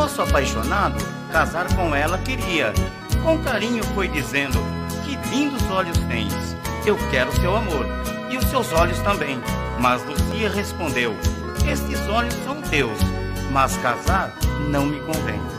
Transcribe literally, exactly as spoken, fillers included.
moço apaixonado casar com ela queria. Com carinho foi dizendo: que lindos olhos tens, eu quero seu amor, e os seus olhos também. Mas Luzia respondeu: estes olhos são teus, mas casar não me convém.